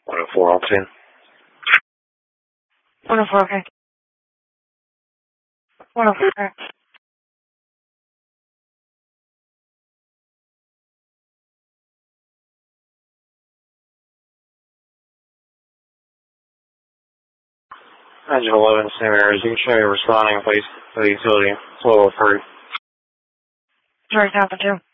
104, Alton. 104, okay. 104, okay. Engine 11, same areas. You can show me responding, please, to the utility. It's a little free. Sorry, Kappa 2.